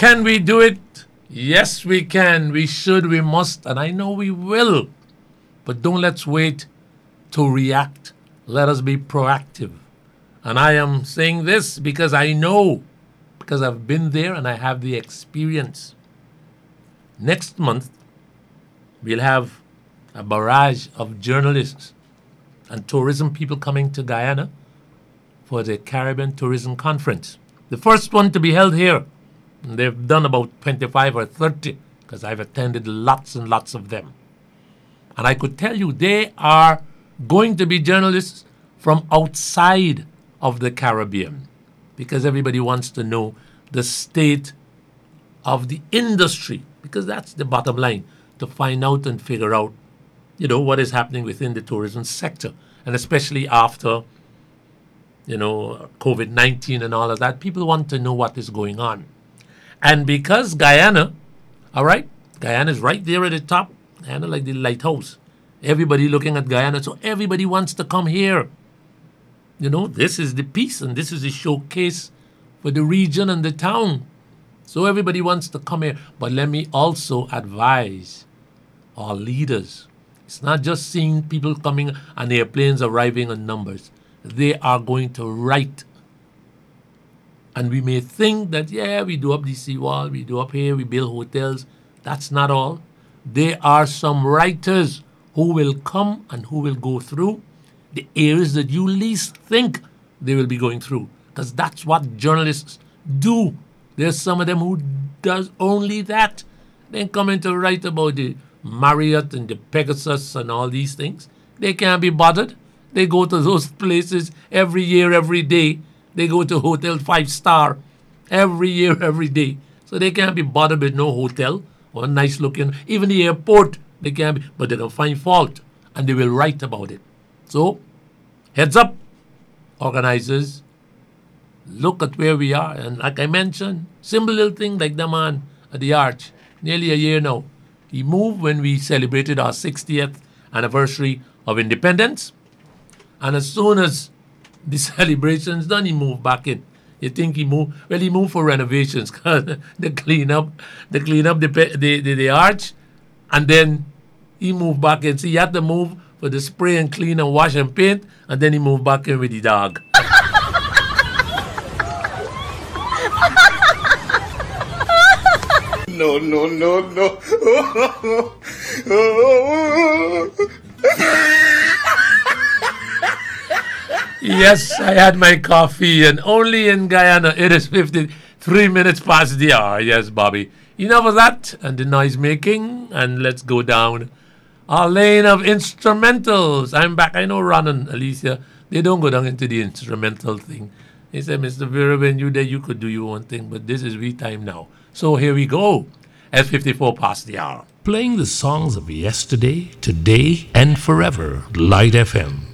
Can we do it? Yes, we can. We should. We must. And I know we will. But don't let's wait to react. Let us be proactive. And I am saying this because I know, because I've been there and I have the experience. Next month, we'll have a barrage of journalists and tourism people coming to Guyana for the Caribbean Tourism Conference. The first one to be held here. And they've done about 25 or 30 because I've attended lots and lots of them. And I could tell you they are going to be journalists from outside of the Caribbean because everybody wants to know the state of the industry, because that's the bottom line, to find out and figure out, what is happening within the tourism sector. And especially after, COVID-19 and all of that, people want to know what is going on. And because Guyana, Guyana is right there at the top, Guyana like the lighthouse. Everybody looking at Guyana, so everybody wants to come here. This is the piece and this is the showcase for the region and the town. So everybody wants to come here. But let me also advise our leaders. It's not just seeing people coming and airplanes arriving in numbers. They are going to write. And we may think that, we do up the seawall, we do up here, we build hotels. That's not all. There are some writers who will come and who will go through the areas that you least think they will be going through. Because that's what journalists do. There's some of them who does only that. They come in to write about the Marriott and the Pegasus and all these things. They can't be bothered. They go to those places every year, every day. They go to Hotel 5-star every year, every day. So they can't be bothered with no hotel or nice looking. Even the airport, they can't be. But they can find fault and they will write about it. So, heads up, organizers. Look at where we are. And like I mentioned, simple little thing like the man at the Arch, nearly a year now. He moved when we celebrated our 60th anniversary of independence. And as soon as the celebration's done, he moved back in. You think he moved? Well, he moved for renovations because they clean up the arch, and then he moved back in. So he had to move for the spray and clean and wash and paint, and then he moved back in with the dog. No. Yes, I had my coffee, and only in Guyana it is 53 minutes past the hour. Yes, Bobby. Enough of that and the noise making, and let's go down our lane of instrumentals. I'm back. I know Ron and Alicia, they don't go down into the instrumental thing. They said, Mr. Vera, when you there, you could do your own thing, but this is we time now. So here we go. At 54 past the hour. Playing the songs of yesterday, today, and forever. Light FM.